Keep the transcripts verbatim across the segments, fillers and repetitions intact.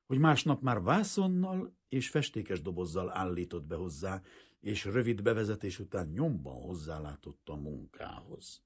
hogy másnap már vászonnal és festékes dobozzal állított be hozzá, és rövid bevezetés után nyomban hozzálátott a munkához.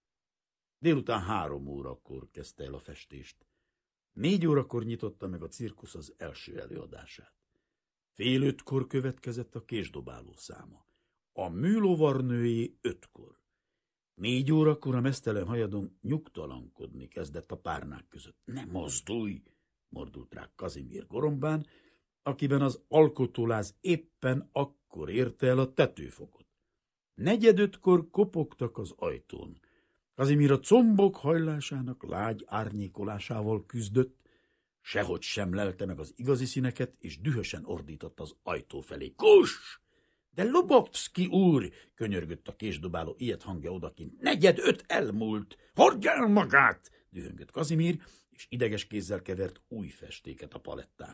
Délután három órakor kezdte el a festést. Négy órakor nyitotta meg a cirkusz az első előadását. Fél ötkor következett a késdobáló száma. A műlovarnői ötkor. Négy órakor a meztelen hajadon nyugtalankodni kezdett a párnák között. Ne mozdulj! Mordult rá Kazimír Gorombán, akiben az alkotóláz éppen akkor érte el a tetőfokot. Negyedötkor kopogtak az ajtón. Kazimír a combok hajlásának lágy árnyékolásával küzdött, sehogy sem lelte meg az igazi színeket, és dühösen ordított az ajtó felé. Kus! De Lubovszki úr! Könyörgött a késdobáló ilyet hangja odakint. Negyed öt elmúlt! Hordja el magát! Dühöngött Kazimír, és ideges kézzel kevert új festéket a palettán.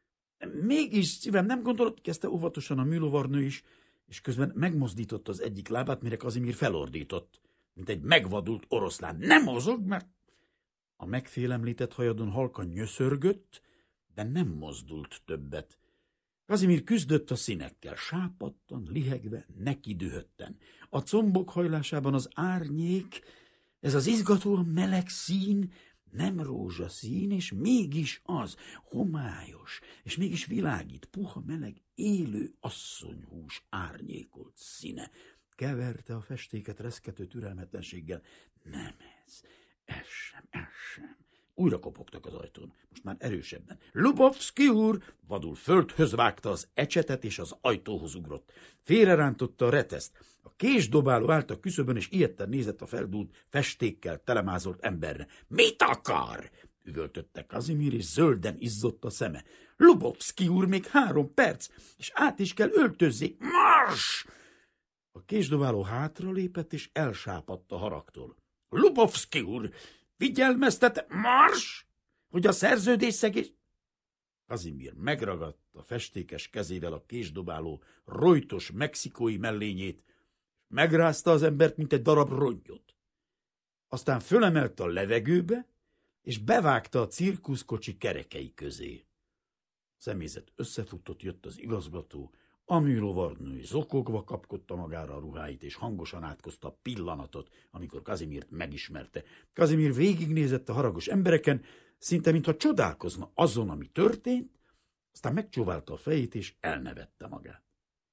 Mégis, szívem, nem gondolod, kezdte óvatosan a műlovarnő is, és közben megmozdította az egyik lábát, mire Kazimír felordított, mint egy megvadult oroszlán. Nem mozog, mert... A megfélemlített hajadon halkan nyöszörgött, de nem mozdult többet. Kazimír küzdött a színekkel, sápadtan, lihegve, neki dühötten. A combok hajlásában az árnyék, ez az izgatóan meleg szín, nem rózsaszín, és mégis az, homályos, és mégis világít, puha, meleg, élő asszonyhús árnyékolt színe. Keverte a festéket reszkető türelmetlenséggel. Nem ez, ez sem, ez sem. Újra kopogtak az ajtón, most már erősebben. Lubovszki úr! Vadul földhöz vágta az ecsetet, és az ajtóhoz ugrott. Félrerántotta a reteszt. A késdobáló állt a küszöbön, és ijedten nézett a feldúlt, festékkel telemázolt emberre. Mit akar? Üvöltötte Kazimír, és zölden izzott a szeme. Lubovszki úr, még három perc, és át is kell öltözzék. Mars! A késdobáló hátralépett, és elsápadt a haragtól. Lubovszki úr! Figyelmeztet, mars, hogy a szerződésszegés... Kazimír megragadta a festékes kezével a késdobáló rojtos mexikói mellényét, megrázta az embert, mint egy darab rongyot. Aztán fölemelte a levegőbe, és bevágta a cirkuszkocsi kerekei közé. A személyzet összefutott, jött az igazgató, a műlovarnő zokogva kapkodta magára a ruháit, és hangosan átkozta a pillanatot, amikor Kazimírt megismerte. Kazimír végignézett a haragos embereken, szinte mintha csodálkozna azon, ami történt, aztán megcsóválta a fejét, és elnevette magát.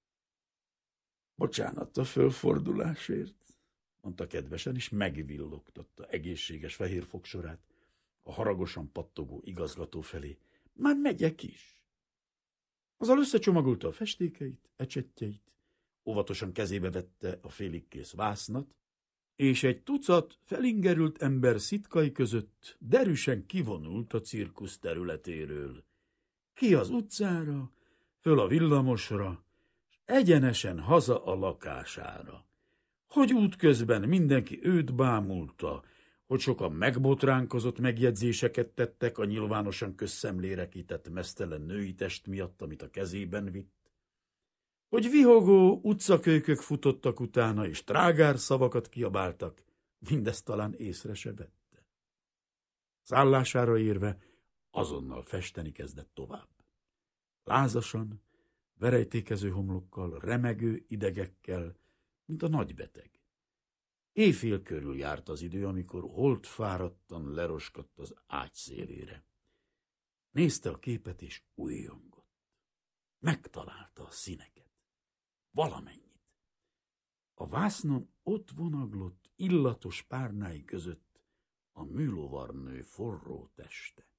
Bocsánat a fölfordulásért, mondta kedvesen, és megvillogtatta egészséges fehér fogsorát a haragosan pattogó igazgató felé. Már megyek is. Azzal összecsomagolta a festékeit, ecsettjeit, óvatosan kezébe vette a félig kész vásznat, és egy tucat felingerült ember szitkai között derűsen kivonult a cirkusz területéről. Ki az utcára, föl a villamosra, és egyenesen haza a lakására. Hogy útközben mindenki őt bámulta, hogy sokan megbotránkozott megjegyzéseket tettek a nyilvánosan közszemlére kitett meztelen női test miatt, amit a kezében vitt, hogy vihogó utcakölykök futottak utána, és trágár szavakat kiabáltak, mindezt talán észre se vette. Szállására érve azonnal festeni kezdett tovább. Lázasan, verejtékező homlokkal, remegő idegekkel, mint a nagybeteg. Éjfél körül járt az idő, amikor holtfáradtan leroskadt az ágy szélére. Nézte a képet, és újjongott. Megtalálta a színeket. Valamennyit. A vásznon ott vonaglott illatos párnái között a műlovarnő forró teste.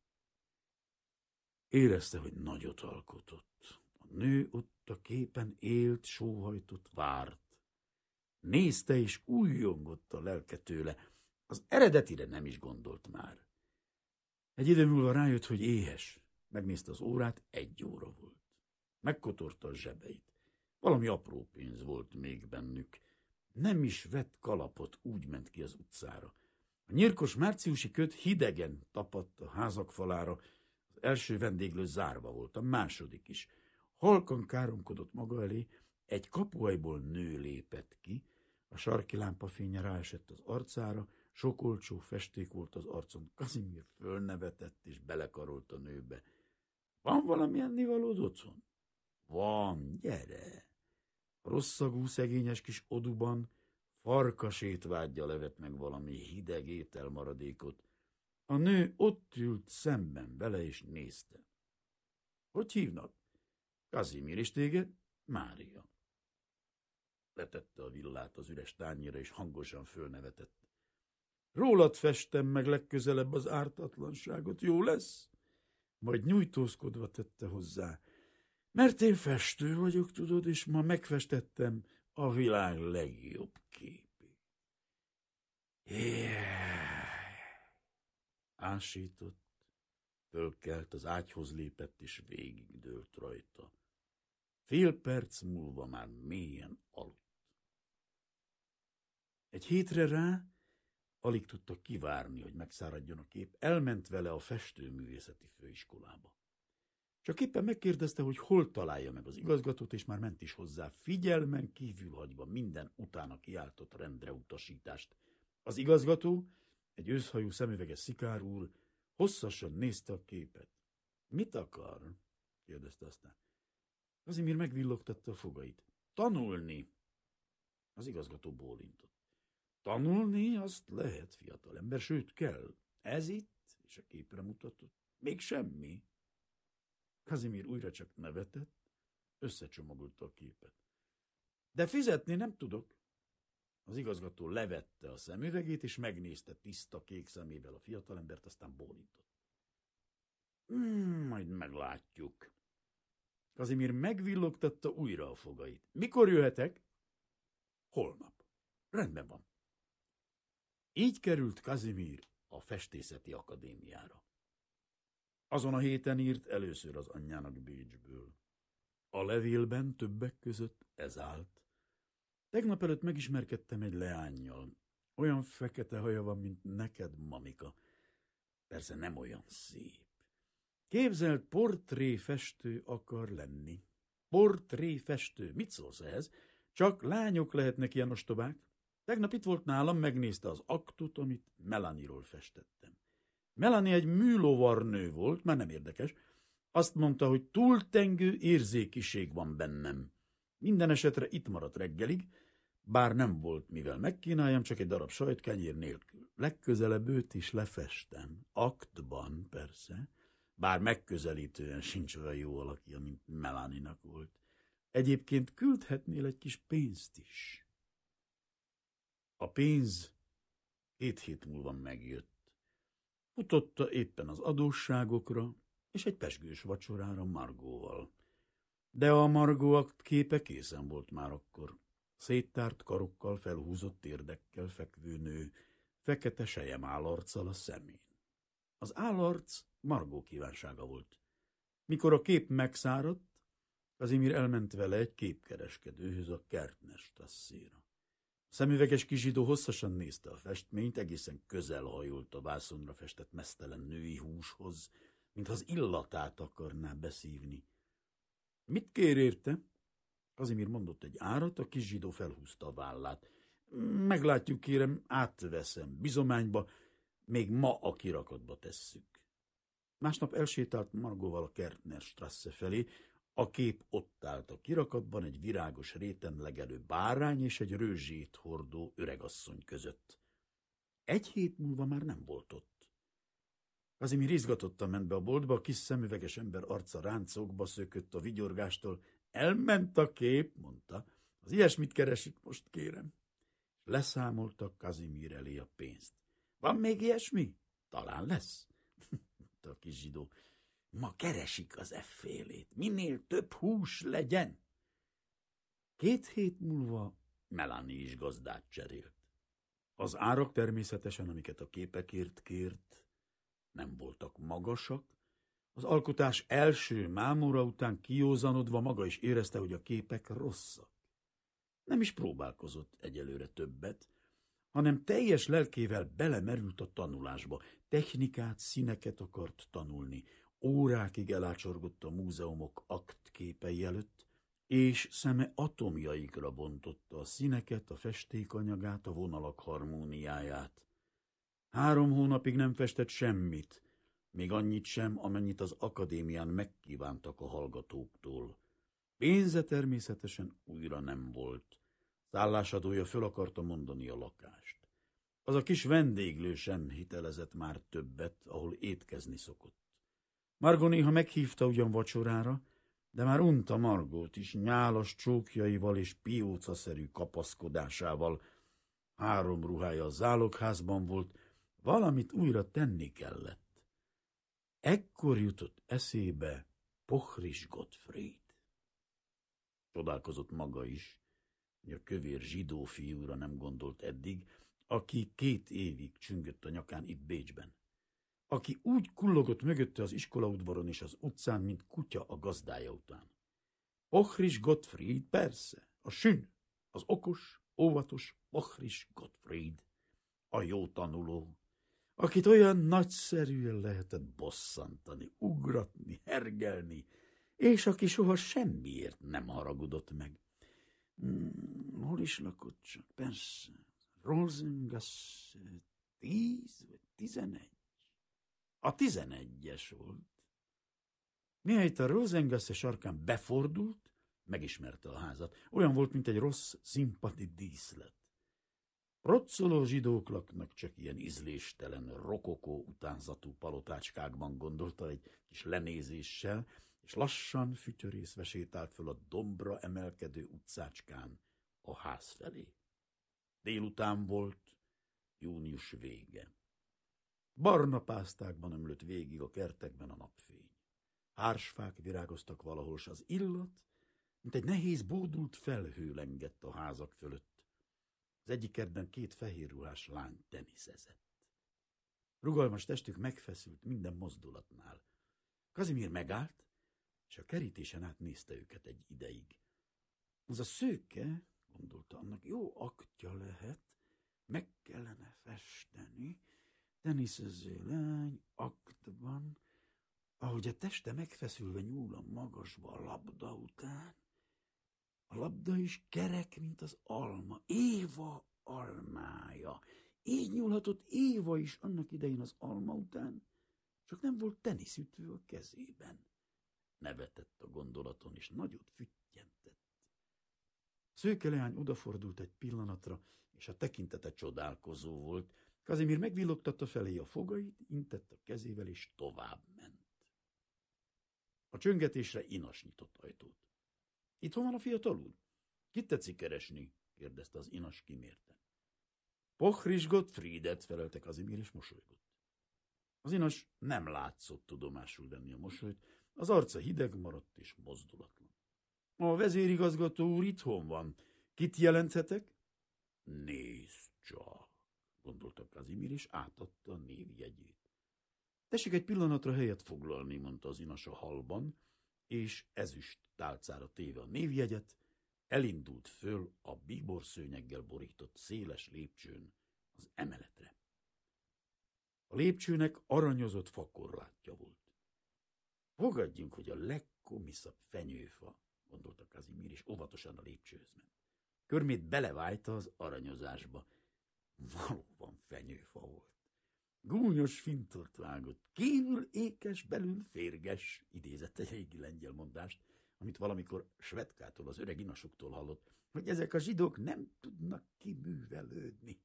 Érezte, hogy nagyot alkotott. A nő ott a képen élt, sóhajtott, várt. Nézte, és újjongott a lelke tőle. Az eredetire nem is gondolt már. Egy idő múlva rájött, hogy éhes. Megnézte az órát, egy óra volt. Megkotorta a zsebeit. Valami apró pénz volt még bennük. Nem is vett kalapot, úgy ment ki az utcára. A nyírkos márciusi köd hidegen tapadt a házak falára. Az első vendéglő zárva volt, a második is. Halkan káromkodott maga elé, egy kapuajból nő lépett ki, a sarki lámpafénye ráesett az arcára, sok olcsó festék volt az arcon. Kazimír fölnevetett és belekarolt a nőbe. Van valami ennivalód otthon? Van, gyere. A rosszagú szegényes kis oduban farkas étvágya levett meg valami hideg ételmaradékot. A nő ott ült szemben vele, és nézte. Hogy hívnak? Kazimír, és téged? Mária. Letette a villát az üres tányérra, és hangosan fölnevetett. Rólad festem meg legközelebb az ártatlanságot, jó lesz? Majd nyújtózkodva tette hozzá. Mert én festő vagyok, tudod, és ma megfestettem a világ legjobb képét. Jaj. Ásított, fölkelt, az ágyhoz lépett, és végigdőlt rajta. Fél perc múlva már mélyen aludt. Egy hétre rá alig tudta kivárni, hogy megszáradjon a kép, elment vele a festőművészeti főiskolába. Csak éppen megkérdezte, hogy hol találja meg az igazgatót, és már ment is hozzá, figyelmen kívül hagyva minden utána kiáltott rendreutasítást. Az igazgató, egy őszhajú szemüveges szikár úr, hosszasan nézte a képet. Mit akar? Kérdezte aztán. Kazimír megvillogtatta a fogait. Tanulni. Az igazgató bólintott. Tanulni azt lehet, fiatalember, sőt kell. Ez itt, és a képre mutatott. Még semmi. Kazimír újra csak nevetett, összecsomagolta a képet. De fizetni nem tudok. Az igazgató levette a szemüvegét, és megnézte tiszta kék szemével a fiatalembert, aztán bólintott. Hmm, majd meglátjuk. Kazimír megvillogtatta újra a fogait. Mikor jöhetek? Holnap. Rendben van. Így került Kazimír a festészeti akadémiára. Azon a héten írt először az anyjának Bécsből. A levélben többek között ez állt. Tegnap előtt megismerkedtem egy leánnyal. Olyan fekete haja van, mint neked, mamika. Persze nem olyan szép. Képzelt, portréfestő akar lenni. Portréfestő. Mit szólsz ehhez? Csak lányok lehetnek ilyen ostobák. Tegnap itt volt nálam, megnézte az aktut, amit Melanie-ról festettem. Melanie egy műlovarnő volt, már nem érdekes. Azt mondta, hogy túltengő érzékiség van bennem. Minden esetre itt maradt reggelig, bár nem volt mivel megkínáljam, csak egy darab sajtkenyér nélkül. Legközelebb őt is lefestem. Aktban, persze. Bár megközelítően sincs olyan jó alakja, mint Melanie-nak volt. Egyébként küldhetnél egy kis pénzt is. A pénz két hét múlva megjött. Utotta éppen az adósságokra és egy pezsgős vacsorára Margóval. De a Margó képe készen volt már akkor. Széttárt karokkal, felhúzott térdekkel fekvő nő, fekete sejem állarccal a szemén. Az állarc Margó kívánsága volt. Mikor a kép megszáradt, Kazimír elment vele egy képkereskedőhöz, a Kärtnerstrasszéra. A szemüveges kizsidó hosszasan nézte a festményt, egészen közel hajolt a vászonra festett meztelen női húshoz, mintha az illatát akarná beszívni. Mit kér érte? Kazimír mondott egy árat, a kizsidó felhúzta a vállát. Meglátjuk, kérem, átveszem, bizományba, még ma a kirakatba tesszük. Másnap elsétált Margóval a Kärtnerstrasse felé. A kép ott állt a kirakatban, egy virágos réten legelő bárány és egy rőzsét hordó öregasszony között. Egy hét múlva már nem volt ott. Kazimír izgatottan ment be a boltba, a kis szemüveges ember arca ráncokba szökött a vigyorgástól. Elment a kép, mondta. Az ilyesmit keresik most, kérem. Leszámolta Kazimír elé a pénzt. Van még ilyesmi? Talán lesz, mondta a kis zsidó. Ma keresik az effélét. Minél több hús legyen. Két hét múlva Melanie is gazdát cserélt. Az árak természetesen, amiket a képekért kért, nem voltak magasak. Az alkotás első mámora után kijózanodva maga is érezte, hogy a képek rosszak. Nem is próbálkozott egyelőre többet, hanem teljes lelkével belemerült a tanulásba. Technikát, színeket akart tanulni. Órákig elácsorgott a múzeumok aktképei előtt, és szeme atomjaikra bontotta a színeket, a festékanyagát, a vonalak harmóniáját. Három hónapig nem festett semmit, még annyit sem, amennyit az akadémián megkívántak a hallgatóktól. Pénze természetesen újra nem volt. Szállásadója föl akarta mondani a lakást. Az a kis vendéglő sem hitelezett már többet, ahol étkezni szokott. Margot néha meghívta ugyan vacsorára, de már unta Margót is nyálas csókjaival és piócaszerű kapaszkodásával. Három ruhája a zálogházban volt, valamit újra tenni kellett. Ekkor jutott eszébe Pochris Gottfried. Csodálkozott maga is, hogy a kövér zsidó fiúra nem gondolt eddig, aki két évig csüngött a nyakán itt Bécsben. Aki úgy kullogott mögötte az iskolaudvaron és az utcán, mint kutya a gazdája után. Pochris Gottfried, persze, a sün, az okos, óvatos Pochris Gottfried, a jó tanuló, akit olyan nagyszerűen lehetett bosszantani, ugratni, hergelni, és aki soha semmiért nem haragudott meg. Hmm, hol is lakott csak? Persze, Rosengasse tíz vagy tizenegy. A tizenegyes volt. Mihelyt a Rosengasse sarkán befordult, megismerte a házat. Olyan volt, mint egy rossz színpadi díszlet. Roccoló zsidók laknak csak ilyen ízléstelen, rokokó utánzatú palotácskákban, gondolta egy kis lenézéssel, és lassan fütyörészve sétált föl a dombra emelkedő utcácskán a ház felé. Délután volt, június vége. Barna pásztákban ömlött végig a kertekben a napfény. Hársfák virágoztak valahol, s az illat, mint egy nehéz bódult felhő lengett a házak fölött. Az egyik kertben két fehérruhás lány teniszezett. Rugalmas testük megfeszült minden mozdulatnál. Kazimír megállt, és a kerítésen át nézte őket egy ideig. Az a szőke, gondolta, annak jó aktja lehet, meg kellene festeni, teniszező lány aktban, ahogy a teste megfeszülve nyúl a magasba a labda után. A labda is kerek, mint az alma, Éva almája. Így nyúlhatott Éva is annak idején az alma után, csak nem volt teniszütő a kezében. Nevetett a gondolaton, és nagyot füttyentett. Szőke leány odafordult egy pillanatra, és a tekintete csodálkozó volt. Kazimír megvillogtatta felé a fogait, intett a kezével, és tovább ment. A csöngetésre Inas nyitott ajtót. – Itthon van a fiatal úr? Kit tetszik keresni? – kérdezte az Inas kimérten. – Pochris Gottfriedet, felelte Kazimír, és mosolygott. Az Inas nem látszott tudomásul venni a mosolyt, az arca hideg maradt és mozdulatlan. – A vezérigazgató úr itthon van. Kit jelenthetek? – Nézd csak, gondolta Kazimír, és átadta a névjegyét. – Tessék egy pillanatra helyet foglalni, mondta az Inas a hallban, és ezüst tálcára téve a névjegyet, elindult föl a bíborszőnyeggel borított széles lépcsőn az emeletre. A lépcsőnek aranyozott fakorlátja volt. Fogadjunk, hogy a legkomiszabb fenyőfa, gondolta Kazimír, és óvatosan a lépcsőhöz ment. Körmét belevájta az aranyozásba. Valóban fenyőfa volt. Gúnyos fintort vágott, kívül ékes, belül férges, idézett egy régi lengyel mondást, amit valamikor Svetkától, az öreg Inasuktól hallott, hogy ezek a zsidók nem tudnak kiművelődni.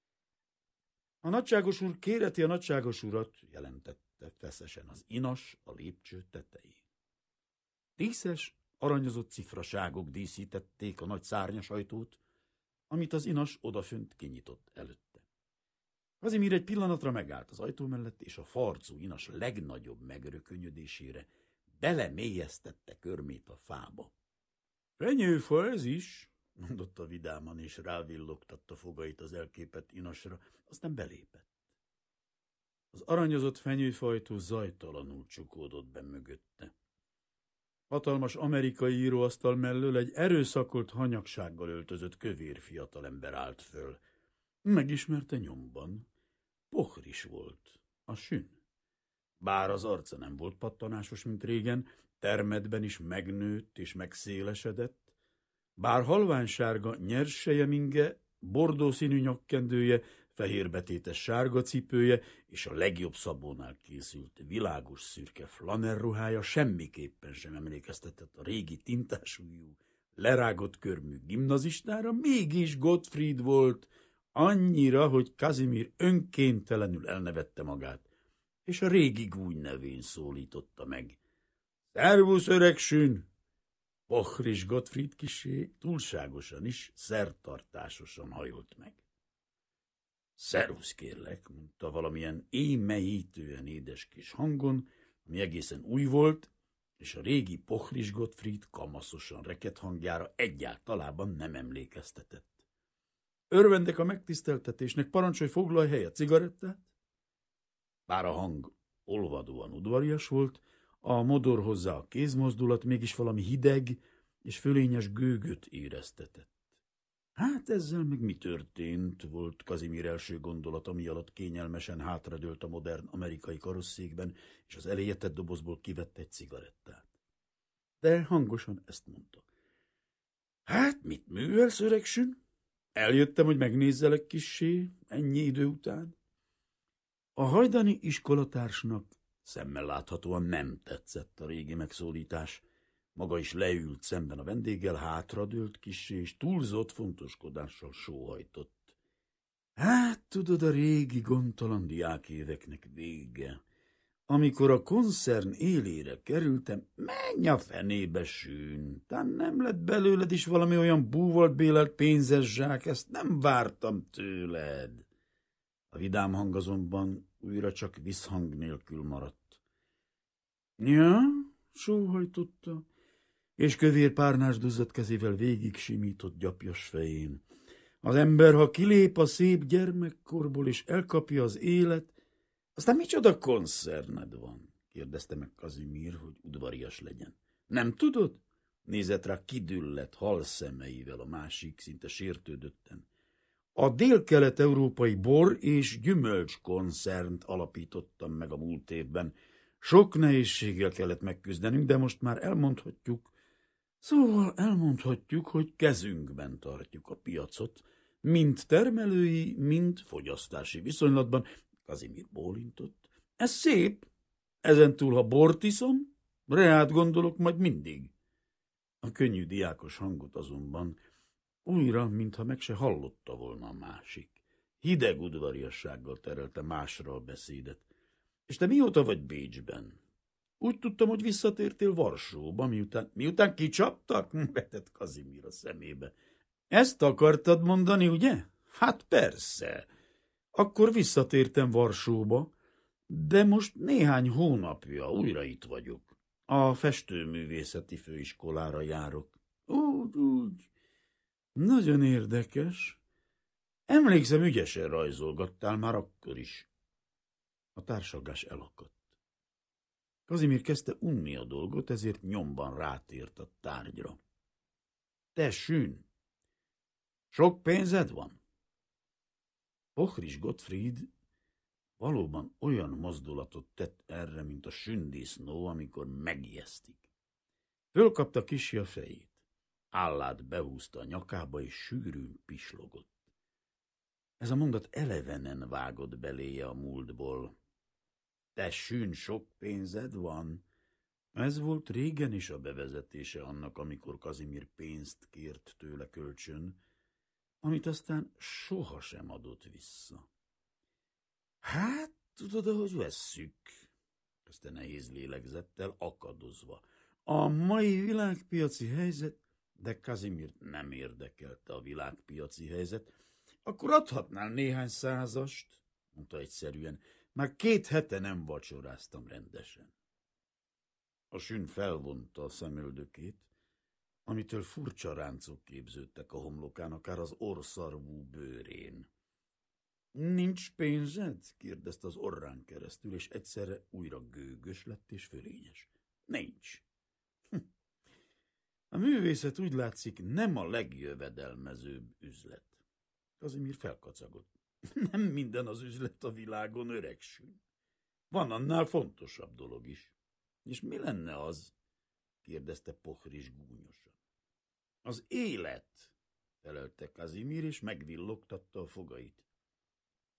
A nagyságos úr kéreti a nagyságos urat, jelentette feszesen az Inas a lépcső tetején. Díszes, aranyozott cifraságok díszítették a nagy szárnyas ajtót, amit az Inas odafönt kinyitott előtte. Kazimír egy pillanatra megállt az ajtó mellett, és a farcú Inas legnagyobb megrökönyödésére belemélyeztette körmét a fába. – Fenyőfa ez is, mondotta vidáman, és rávillogtatta fogait az elképett Inasra, aztán belépett. Az aranyozott fenyőfajtó zajtalanul csukódott be mögötte. Hatalmas amerikai íróasztal mellől egy erőszakolt hanyagsággal öltözött kövér fiatalember állt föl. Megismerte nyomban. Pochris volt, a sün. Bár az arca nem volt pattanásos, mint régen, termetben is megnőtt és megszélesedett, bár halványsárga nyerselyeminge, bordó színű nyakkendője fehérbetétes sárga cipője és a legjobb szabónál készült világos szürke flanerruhája semmiképpen sem emlékeztetett a régi tintásújú, lerágott körmű gimnazistára, mégis Gottfried volt, annyira, hogy Kazimír önkéntelenül elnevette magát, és a régi gúny nevén szólította meg. Szervusz, öregsün! Pochris Gottfried kissé túlságosan is, szertartásosan hajolt meg. Szervusz, kérlek, mondta valamilyen émeítően édes kis hangon, ami egészen új volt, és a régi Pochris Gottfried kamaszosan reket hangjára egyáltalában nem emlékeztetett. Örvendek a megtiszteltetésnek, parancsolj, foglalj helyet, cigarettát? Bár a hang olvadóan udvarias volt, a modor hozzá a kézmozdulat mégis valami hideg és fölényes gőgöt éreztetett. Hát ezzel meg mi történt, volt Kazimír első gondolat, ami alatt kényelmesen hátradőlt a modern amerikai karosszékben, és az eléjetett dobozból kivett egy cigarettát. De hangosan ezt mondta. Hát mit művelsz, öregsün? Eljöttem, hogy megnézzelek kissé, ennyi idő után. A hajdani iskolatársnak szemmel láthatóan nem tetszett a régi megszólítás. Maga is leült szemben a vendéggel, hátradőlt kissé, és túlzott fontoskodással sóhajtott. Hát, tudod, a régi gondtalan diákéveknek vége. Amikor a koncern élére kerültem, menj a fenébe, sűn, tán nem lett belőled is valami olyan búvalt bélelt pénzes zsák, ezt nem vártam tőled. A vidám hang azonban újra csak visszhang nélkül maradt. Ja, sóhajtotta, és kövér párnás duzzadt kezével végig simított gyapjas fején. Az ember, ha kilép a szép gyermekkorból, és elkapja az élet, aztán micsoda koncerned van? Kérdezte meg Kazimír, hogy udvarias legyen. Nem tudod? Nézett rá kidüllett halszemeivel a másik, szinte sértődötten. A dél-kelet-európai bor és gyümölcs koncernt alapítottam meg a múlt évben. Sok nehézséggel kellett megküzdenünk, de most már elmondhatjuk, szóval elmondhatjuk, hogy kezünkben tartjuk a piacot, mind termelői, mind fogyasztási viszonylatban. Kazimír bólintott. Ez szép, ezentúl, ha bort iszom, reát gondolok majd mindig. A könnyű diákos hangot azonban újra, mintha meg se hallotta volna a másik. Hideg udvariassággal terelte másra a beszédet. És te mióta vagy Bécsben? Úgy tudtam, hogy visszatértél Varsóba, miután, miután kicsaptak? Vetett Kazimír a szemébe. Ezt akartad mondani, ugye? Hát persze. Akkor visszatértem Varsóba, de most néhány hónapja újra itt vagyok. A festőművészeti főiskolára járok. Úgy, úgy. Nagyon érdekes. Emlékszem, ügyesen rajzolgattál már akkor is. A társalgás elakadt. Kazimír kezdte unni a dolgot, ezért nyomban rátért a tárgyra. Te, sűn, sok pénzed van? Pochris Gottfried valóban olyan mozdulatot tett erre, mint a sündisznó, amikor megijesztik. Fölkapta kissé a fejét. Állát behúzta a nyakába, és sűrűn pislogott. Ez a mondat elevenen vágott beléje a múltból. Te, sűn, sok pénzed van? Ez volt régen is a bevezetése annak, amikor Kazimír pénzt kért tőle kölcsön, amit aztán sohasem adott vissza. Hát, tudod, ahogy vesszük, kezdte nehéz lélegzettel, akadozva. A mai világpiaci helyzet, de Kazimírt nem érdekelte a világpiaci helyzet. Akkor adhatnál néhány százast, mondta egyszerűen. Már két hete nem vacsoráztam rendesen. A sűn felvonta a szemöldökét, amitől furcsa ráncok képződtek a homlokán, akár az orrszarvú bőrén. Nincs pénzed? Kérdezte az orrán keresztül, és egyszerre újra gőgös lett és fölényes. Nincs. Hm. A művészet úgy látszik nem a legjövedelmezőbb üzlet. Kazimír felkacagott. Nem minden az üzlet a világon, öregsün. Van annál fontosabb dolog is. És mi lenne az? Kérdezte Pochris gúnyosan. Az élet, felelte Kazimír, és megvillogtatta a fogait.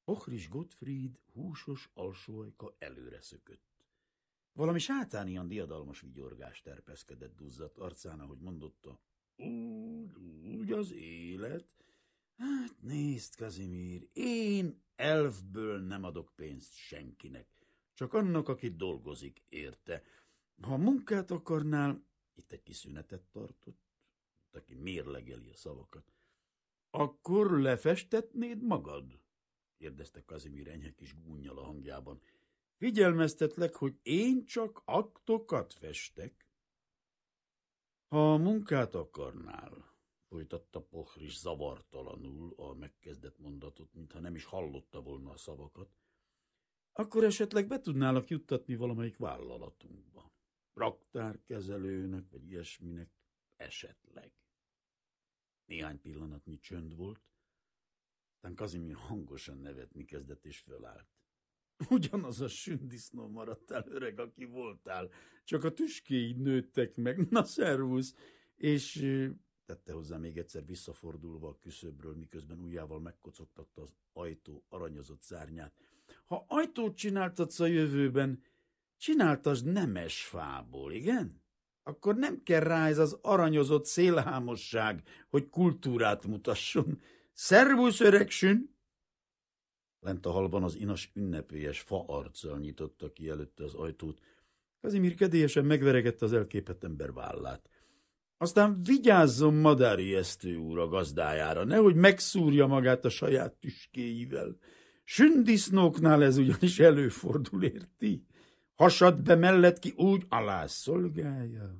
Pochris Gottfried húsos alsóajka előre szökött. Valami sátánian diadalmas vigyorgás terpeszkedett duzzadt arcán, ahogy mondotta. Úgy, úgy az élet. Hát nézd, Kazimír, én elfből nem adok pénzt senkinek, csak annak, aki dolgozik érte. Ha munkát akarnál, itt egy kis szünetet tartott, aki mérlegeli a szavakat, akkor lefestetnéd magad? Kérdezte Kazimír enyhe kis gúnnyal a hangjában. Figyelmeztetlek, hogy én csak aktokat festek. Ha munkát akarnál, folytatta Pochris zavartalanul a megkezdett mondatot, mintha nem is hallotta volna a szavakat, akkor esetleg be tudnálak juttatni valamelyik vállalatunkba. Raktárkezelőnek, vagy ilyesminek esetleg. Néhány pillanatnyi csönd volt, aztán Kazimír hangosan nevetni kezdett és fölállt. Ugyanaz a sündisznó maradtál, öreg, aki voltál, csak a tüskéid nőttek meg, na szervusz, és tette hozzá még egyszer visszafordulva a küszöbről, miközben ujjával megkocogtatta az ajtó aranyozott szárnyát. Ha ajtót csináltatsz a jövőben, csináltasd nemes fából, igen? Akkor nem kell rá ez az aranyozott szélhámosság, hogy kultúrát mutasson. Szervusz, öregsün! Lent a halban az inas ünnepélyes fa arccal nyitotta ki előtte az ajtót. Kazimír kedélyesen megveregette az elképett ember vállát. Aztán vigyázzon Madári esztő úr a gazdájára, nehogy megszúrja magát a saját tüskéivel. Sündisznóknál ez ugyanis előfordul, érti? Hasad be mellett ki úgy alá szolgálja.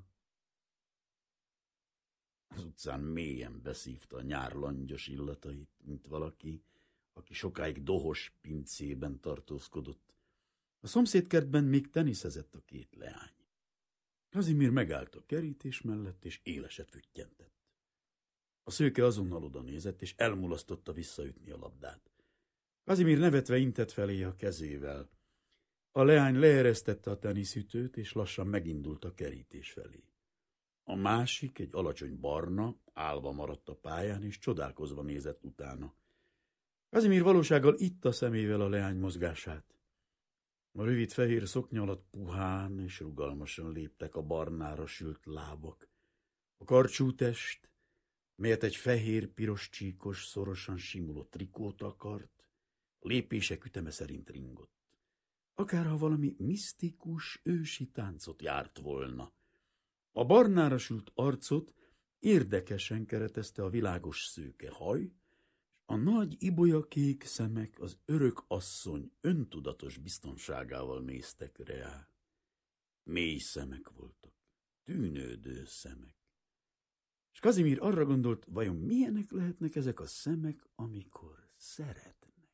Az utcán mélyen beszívta a nyár langyos illatait, mint valaki, aki sokáig dohos pincében tartózkodott. A szomszédkertben még teniszezett a két leány. Kazimír megállt a kerítés mellett, és éleset füttyentett. A szőke azonnal oda nézett, és elmulasztotta visszaütni a labdát. Kazimír nevetve intett felé a kezével. A leány leeresztette a teniszütőt, és lassan megindult a kerítés felé. A másik, egy alacsony barna, állva maradt a pályán, és csodálkozva nézett utána. Kazimír valósággal itta szemével a leány mozgását. A rövid fehér szoknya alatt puhán és rugalmasan léptek a barnára sült lábak. A karcsú test, melyet egy fehér-piros csíkos, szorosan simuló trikót akart, a lépések üteme szerint ringott. Akárha valami misztikus, ősi táncot járt volna. A barnára sült arcot érdekesen keretezte a világos szőke haj, a nagy ibolyakék szemek az örök asszony öntudatos biztonságával néztek rá. Mély szemek voltak, tűnődő szemek. És Kazimír arra gondolt, vajon milyenek lehetnek ezek a szemek, amikor szeretnek.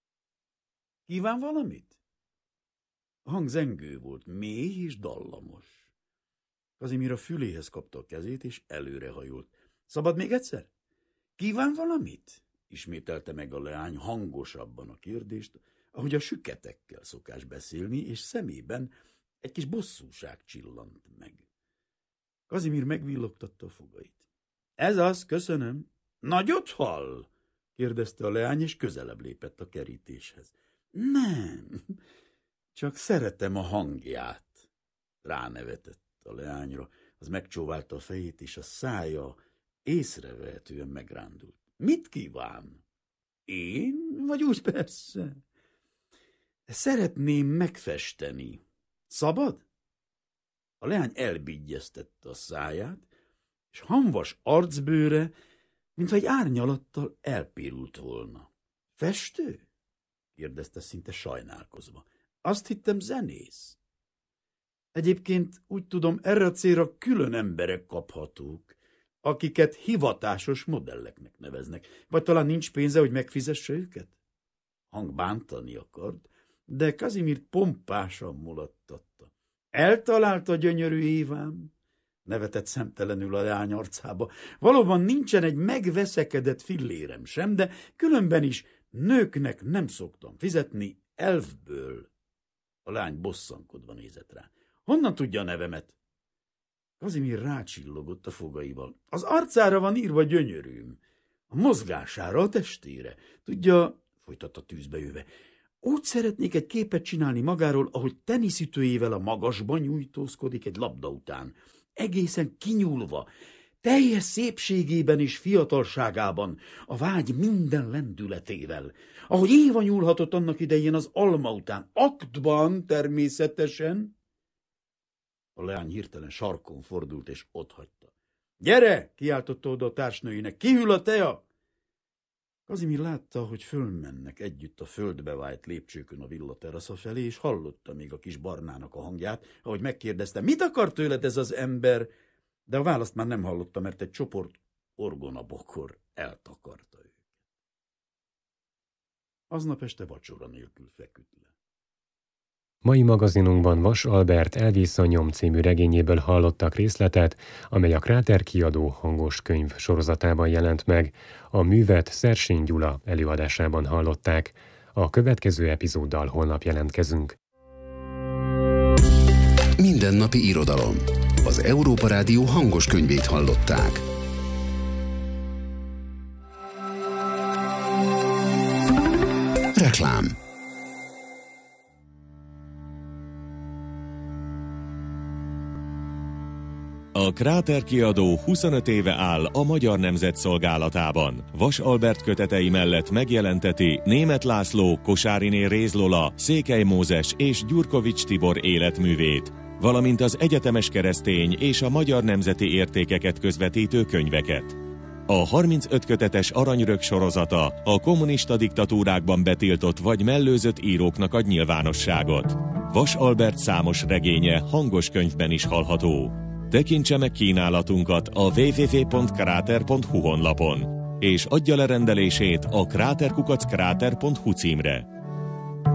Kíván valamit? A hang zengő volt, mély és dallamos. Kazimír a füléhez kapta a kezét, és előrehajolt. Szabad még egyszer? Kíván valamit? Ismételte meg a leány hangosabban a kérdést, ahogy a süketekkel szokás beszélni, és szemében egy kis bosszúság csillant meg. Kazimír megvillogtatta a fogait. Ez az, köszönöm. Nagyot hall? Kérdezte a leány, és közelebb lépett a kerítéshez. Nem, csak szeretem a hangját. Ránevetett a leányra, az megcsóválta a fejét, és a szája észrevehetően megrándult. Mit kíván? Én? Vagy úgy persze. Szeretném megfesteni. Szabad? A leány elbigyeztette a száját, és hamvas arcbőre, mintha egy árnyalattal elpirult volna. Festő? Kérdezte szinte sajnálkozva. Azt hittem, zenész. Egyébként úgy tudom, erre a célra külön emberek kaphatók, akiket hivatásos modelleknek neveznek. Vagy talán nincs pénze, hogy megfizesse őket? Hang bántani akart, de Kazimírt pompásan mulattatta. Eltalálta gyönyörű Évám? Nevetett szemtelenül a leány arcába. Valóban nincsen egy megveszekedett fillérem sem, de különben is nőknek nem szoktam fizetni elfből. A lány bosszankodva nézett rá. Honnan tudja a nevemet? Kazimír rácsillogott a fogaival. Az arcára van írva gyönyörűm, a mozgására, a testére. Tudja, folytatta tűzbe jöve. Úgy szeretnék egy képet csinálni magáról, ahogy teniszütőjével a magasban nyújtózkodik egy labda után. Egészen kinyúlva, teljes szépségében és fiatalságában, a vágy minden lendületével. Ahogy Éva nyúlhatott annak idején az alma után, aktban természetesen. A leány hirtelen sarkon fordult és otthagyta. Gyere! Kiáltotta oda a társnőjének. Kihűl a tea! Kazimír látta, hogy fölmennek együtt a földbe vájt lépcsőkön a villaterasza felé, és hallotta még a kis Barnának a hangját, ahogy megkérdezte, mit akar tőled ez az ember? De a választ már nem hallotta, mert egy csoport orgonabokor eltakarta őket. Aznap este vacsora nélkül feküdt le. Mai magazinunkban Vas Albert Elvész a nyom című regényéből hallottak részletet, amely a Kráter kiadó hangos könyv sorozatában jelent meg. A művet Szersény Gyula előadásában hallották. A következő epizóddal holnap jelentkezünk. Mindennapi irodalom. Az Európa Rádió hangos könyvét hallották. Reklám. A Kráter kiadó huszonöt éve áll a Magyar Nemzet szolgálatában. Vas Albert kötetei mellett megjelenteti Németh László, Kosáriné Réz Lola, Székely Mózes és Gyurkovics Tibor életművét, valamint az egyetemes keresztény és a magyar nemzeti értékeket közvetítő könyveket. A harmincöt kötetes Aranyrög sorozata a kommunista diktatúrákban betiltott vagy mellőzött íróknak ad nyilvánosságot. Vas Albert számos regénye hangos könyvben is hallható. Tekintse meg kínálatunkat a double-u double-u double-u pont kráter pont hu honlapon, és adja le rendelését a kráterkukac kráter pont hu címre.